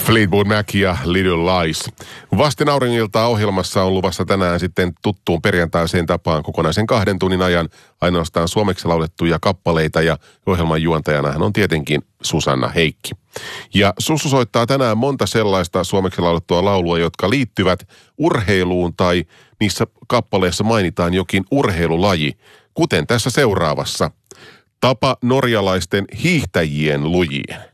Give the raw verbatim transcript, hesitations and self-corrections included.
Fleetwood Mac ja Little Lies. Vasten auringiltaa ohjelmassa on luvassa tänään sitten tuttuun perjantaiseen tapaan kokonaisen kahden tunnin ajan ainoastaan suomeksi laulettuja kappaleita ja ohjelman juontajana hän on tietenkin Susanna Heikki. Ja Sussu soittaa tänään monta sellaista suomeksi laulettua laulua, jotka liittyvät urheiluun tai niissä kappaleissa mainitaan jokin urheilulaji, kuten tässä seuraavassa. Tapa norjalaisten hiihtäjien lujien.